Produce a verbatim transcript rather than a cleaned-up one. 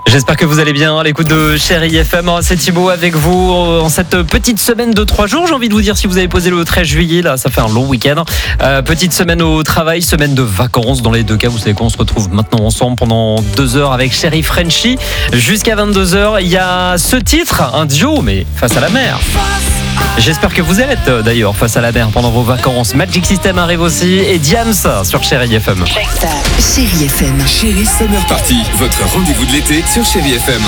J'espère que vous allez bien à l'écoute de Chérie F M. C'est Thibaut avec vous en cette petite semaine de trois jours. J'ai envie de vous dire, si vous avez posé le treize juillet, là, ça fait un long week-end. Euh, petite semaine au travail, semaine de vacances. Dans les deux cas, vous savez qu'on se retrouve maintenant ensemble pendant deux heures avec Chérie Frenchie. Jusqu'à vingt-deux heures, il y a ce titre, un duo, mais face à la mer. J'espère que vous êtes d'ailleurs face à la mer pendant vos vacances. Magic System arrive aussi et Diams sur Chérie F M. Chérie F M. Chérie Summer Party, votre rendez-vous de l'été sur Chérie F M.